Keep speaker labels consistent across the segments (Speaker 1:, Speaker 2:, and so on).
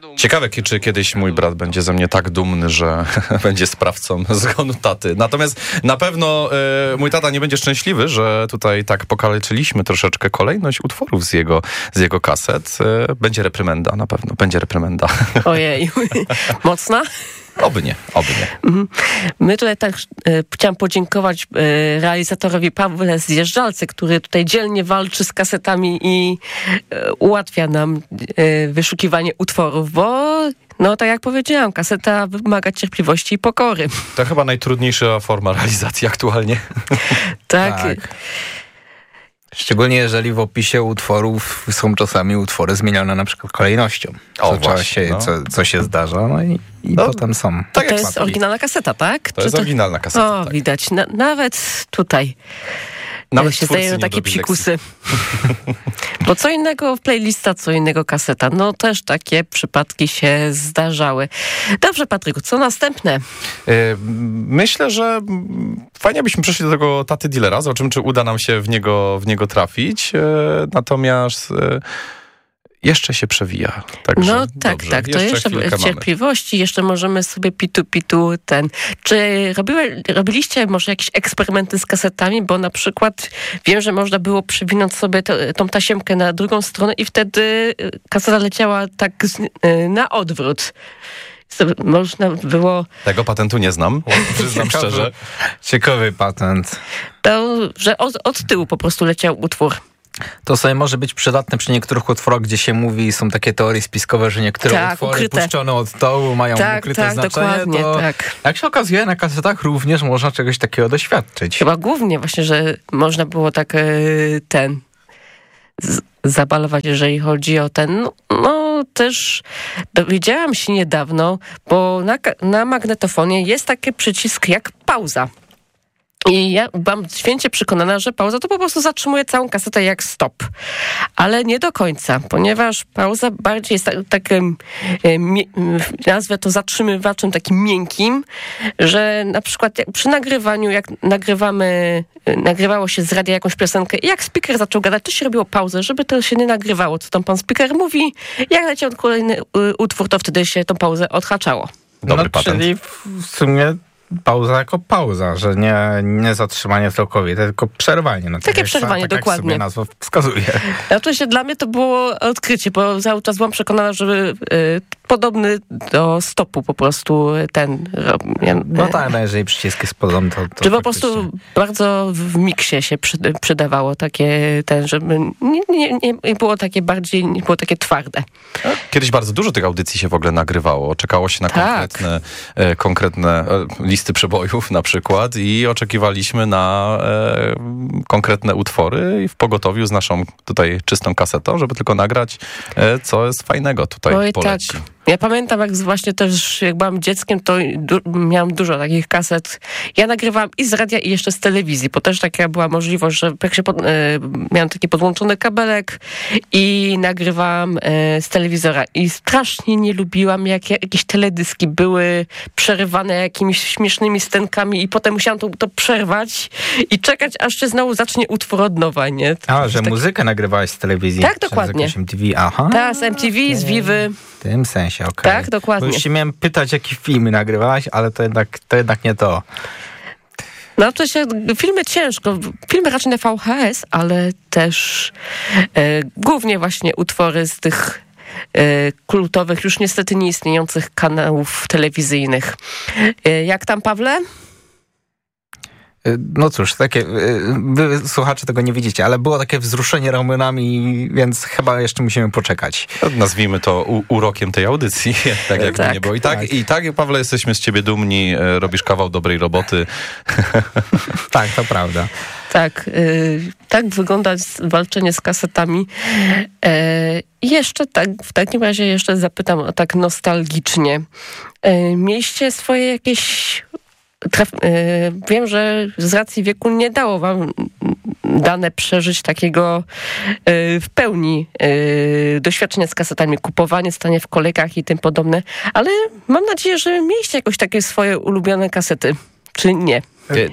Speaker 1: Ciekawe, czy kiedyś mój brat będzie ze mnie tak dumny, że będzie sprawcą zgonu taty. Natomiast na pewno mój tata nie będzie szczęśliwy, że tutaj tak pokaleczyliśmy troszeczkę kolejność utworów z jego kaset. Będzie reprymenda, na pewno. Będzie reprymenda.
Speaker 2: Ojej, mocna?
Speaker 1: Oby nie.
Speaker 2: My tutaj tak chciałam podziękować realizatorowi Pawle Zjeżdżalce, który tutaj dzielnie walczy z kasetami i ułatwia nam wyszukiwanie utworów, bo no tak jak powiedziałam, kaseta wymaga cierpliwości i pokory.
Speaker 1: To chyba najtrudniejsza forma realizacji aktualnie.
Speaker 2: Tak.
Speaker 3: Szczególnie jeżeli w opisie utworów są czasami utwory zmienione na przykład kolejnością. Co się zdarza, i potem są.
Speaker 2: Tak, to jest oryginalna kaseta, tak?
Speaker 1: To jest oryginalna kaseta,
Speaker 2: tak. Widać. Nawet tutaj nawet się zdają takie psikusy. Bo co innego playlista, co innego kaseta. No też takie przypadki się zdarzały. Dobrze, Patryku, co następne?
Speaker 1: Myślę, że fajnie byśmy przeszli do tego taty dealera. Zobaczymy, czy uda nam się w niego trafić. Natomiast jeszcze się przewija. Także
Speaker 2: no tak, dobrze. Tak. To jeszcze cierpliwości. Jeszcze możemy sobie pitu ten. Czy robiliście może jakieś eksperymenty z kasetami? Bo na przykład wiem, że można było przewinąć sobie tą tasiemkę na drugą stronę i wtedy kaseta leciała tak na odwrót. Można było...
Speaker 1: Tego patentu nie znam, przyznam szczerze.
Speaker 3: Ciekawy patent.
Speaker 2: To, że od tyłu po prostu leciał utwór.
Speaker 3: To sobie może być przydatne przy niektórych utworach, gdzie się mówi, są takie teorie spiskowe, że niektóre utwory puszczone od dołu mają ukryte znaczenie.
Speaker 2: Dokładnie,
Speaker 3: to jak się okazuje, na kasetach również można czegoś takiego doświadczyć.
Speaker 2: Chyba głównie właśnie, że można było tak zabalować, jeżeli chodzi o ten. No też dowiedziałam się niedawno, bo na magnetofonie jest taki przycisk jak pauza. I ja byłam święcie przekonana, że pauza to po prostu zatrzymuje całą kasetę jak stop. Ale nie do końca, ponieważ pauza bardziej jest takim, nazwę to zatrzymywaczem takim miękkim, że na przykład przy nagrywaniu, jak nagrywało się z radia jakąś piosenkę i jak speaker zaczął gadać, to się robiło pauzę, żeby to się nie nagrywało, co tam pan speaker mówi. Jak leciał kolejny utwór, to wtedy się tą pauzę odhaczało.
Speaker 1: Dobry patent.
Speaker 3: Czyli w sumie pauza jako pauza, że nie zatrzymanie całkowite, tylko przerwanie. No,
Speaker 2: takie przerwanie, dokładnie.
Speaker 3: Jak sobie nazwa wskazuje.
Speaker 2: Oczywiście dla mnie to było odkrycie, bo cały czas byłam przekonana, że podobny do stopu po prostu ten...
Speaker 3: No tak, no jeżeli przycisk jest podobny, to
Speaker 2: czy po prostu bardzo w miksie się przydawało takie, żeby nie było takie bardziej, nie było takie twarde.
Speaker 1: Kiedyś bardzo dużo tych audycji się w ogóle nagrywało. Czekało się na konkretne listy przebojów na przykład i oczekiwaliśmy na konkretne utwory i w pogotowiu z naszą tutaj czystą kasetą, żeby tylko nagrać, co jest fajnego tutaj poleci.
Speaker 2: Tak. Ja pamiętam, jak właśnie też jak byłam dzieckiem, to miałam dużo takich kaset. Ja nagrywałam i z radia, i jeszcze z telewizji, bo też taka była możliwość, że jak się miałam taki podłączony kabelek i nagrywałam z telewizora. I strasznie nie lubiłam, jak jakieś teledyski były przerywane jakimiś śmiesznymi scenkami i potem musiałam to przerwać i czekać, aż się znowu zacznie utwór od nowa, nie?
Speaker 3: Że muzykę nagrywałaś z telewizji?
Speaker 2: Tak, dokładnie.
Speaker 3: Z MTV, aha.
Speaker 2: Tak, z MTV, z Vivy.
Speaker 3: W tym sensie, okej.
Speaker 2: Tak, dokładnie.
Speaker 3: Bo już się miałem pytać, jakie filmy nagrywałaś, ale to jednak nie to.
Speaker 2: No to się, filmy ciężko. Filmy raczej na VHS, ale też głównie właśnie utwory z tych kultowych, już niestety nieistniejących kanałów telewizyjnych. Jak tam, Pawle?
Speaker 3: No cóż, takie, wy słuchacze tego nie widzicie, ale było takie wzruszenie ramionami, więc chyba jeszcze musimy poczekać.
Speaker 1: Nazwijmy to urokiem tej audycji, tak jakby nie było. I tak, Pawle, jesteśmy z ciebie dumni, robisz kawał dobrej roboty.
Speaker 3: Tak, to prawda.
Speaker 2: Tak wygląda walczenie z kasetami. Jeszcze w takim razie jeszcze zapytam tak nostalgicznie. Mieliście swoje jakieś... Wiem, że z racji wieku nie dało wam dane przeżyć takiego w pełni doświadczenia z kasetami, kupowanie, stanie w kolejkach i tym podobne, ale mam nadzieję, że mieliście jakoś takie swoje ulubione kasety, czy nie?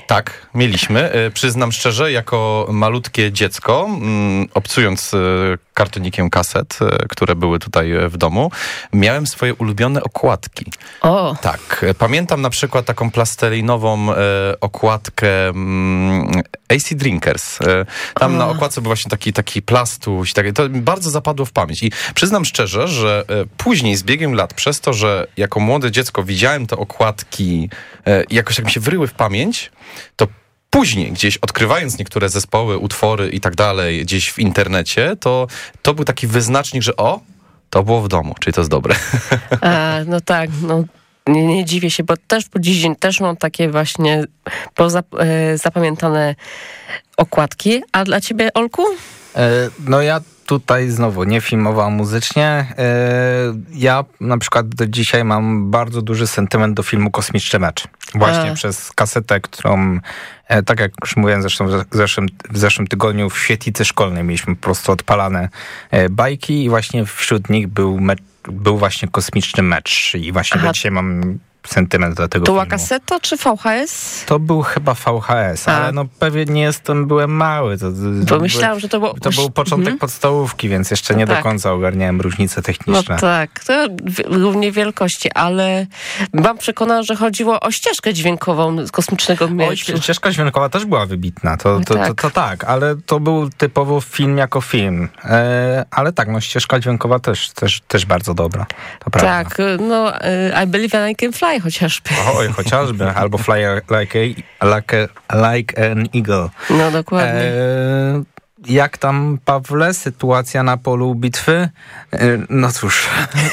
Speaker 1: Tak, mieliśmy. Przyznam szczerze, jako malutkie dziecko, obcując kartonikiem kaset, które były tutaj w domu, miałem swoje ulubione okładki.
Speaker 2: O!
Speaker 1: Tak. Pamiętam na przykład taką plastelinową okładkę AC Drinkers. Tam na okładce był właśnie taki plastuś. To bardzo zapadło w pamięć. I przyznam szczerze, że później z biegiem lat, przez to, że jako młode dziecko widziałem te okładki i jakoś tak mi się wryły w pamięć, to później, gdzieś odkrywając niektóre zespoły, utwory i tak dalej, gdzieś w internecie, to był taki wyznacznik, że to było w domu, czyli to jest dobre.
Speaker 2: No tak, no nie dziwię się, bo też po dziś dzień też mam takie właśnie zapamiętane okładki. A dla ciebie, Olku?
Speaker 3: No ja tutaj znowu nie filmowałem muzycznie. Ja na przykład do dzisiaj mam bardzo duży sentyment do filmu Kosmiczny Mecz. Właśnie przez kasetę, którą, tak jak już mówiłem zresztą w zeszłym tygodniu, w świetlicy szkolnej mieliśmy po prostu odpalane bajki i właśnie wśród nich był właśnie Kosmiczny Mecz. I właśnie do dzisiaj mam sentyment do tego filmu.
Speaker 2: To była kaseta czy VHS?
Speaker 3: To był chyba VHS, ale no pewnie nie byłem mały.
Speaker 2: Bo myślałam, że to
Speaker 3: był początek podstawówki, więc jeszcze nie do końca ogarniałem różnice techniczne.
Speaker 2: No tak, to równie wielkości, ale byłam przekonana, że chodziło o ścieżkę dźwiękową z Kosmicznego Meczu.
Speaker 3: Ścieżka dźwiękowa też była wybitna, to tak, ale to był typowo film jako film. Ale tak, no ścieżka dźwiękowa też bardzo dobra, to prawda.
Speaker 2: Tak, no I Believe I Can Fly chociażby.
Speaker 3: Oj, chociażby. Albo Fly like an Eagle.
Speaker 2: No dokładnie.
Speaker 3: Jak tam, Pawle, sytuacja na polu bitwy? No cóż.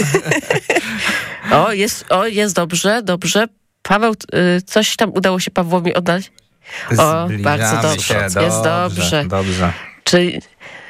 Speaker 2: Jest dobrze. Paweł, coś tam udało się Pawłowi oddać? Bardzo dobrze. Jest dobrze. Czyli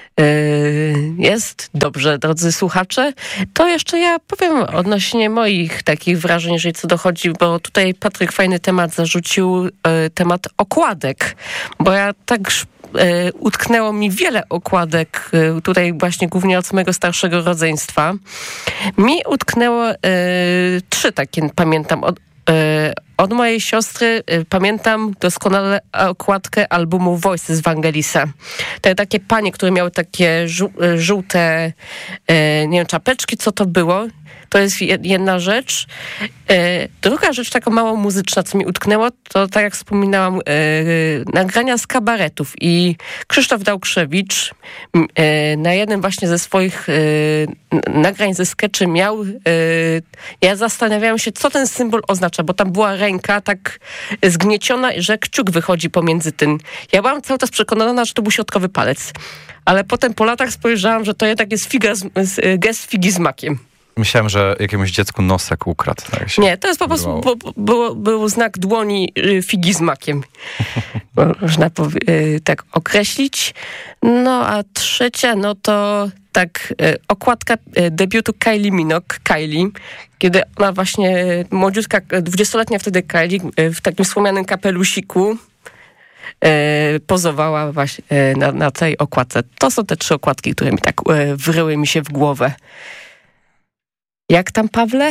Speaker 2: jest dobrze, drodzy słuchacze. To jeszcze ja powiem odnośnie moich takich wrażeń, jeżeli co dochodzi, bo tutaj Patryk fajny temat zarzucił, temat okładek, bo ja tak utknęło mi wiele okładek, tutaj właśnie głównie od mojego starszego rodzeństwa. Mi utknęło 3 takie, pamiętam, od mojej siostry pamiętam doskonale okładkę albumu Voices Vangelisa. Te takie panie, które miały takie żółte, nie wiem, czapeczki, co to było. To jest jedna rzecz. Druga rzecz, taka mało muzyczna, co mi utknęło, to tak jak wspominałam, nagrania z kabaretów. I Krzysztof Dałkrzewicz na jednym właśnie ze swoich nagrań ze skeczy miał... Ja zastanawiałam się, co ten symbol oznacza, bo tam była ręka tak zgnieciona, że kciuk wychodzi pomiędzy tym. Ja byłam cały czas przekonana, że to był środkowy palec. Ale potem po latach spojrzałam, że to jednak jest gest figi z makiem.
Speaker 1: Myślałem, że jakiemuś dziecku nosek ukradł. Tak
Speaker 2: nie, to jest po prostu był znak dłoni figi z makiem. Można tak określić. No a trzecia, no to tak okładka debiutu Kylie Minogue, Kylie, kiedy ona właśnie, młodziutka, 20-letnia wtedy Kylie, w takim wspomnianym kapelusiku pozowała właśnie na tej okładce. To są te 3 okładki, które mi tak wryły mi się w głowę. Jak tam, Pawle?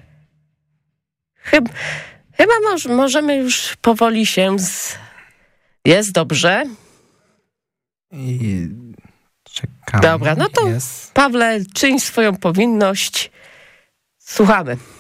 Speaker 2: Chyba możemy już powoli się Jest dobrze.
Speaker 3: I czekamy.
Speaker 2: Dobra, no to Pawle, czyń swoją powinność. Słuchamy.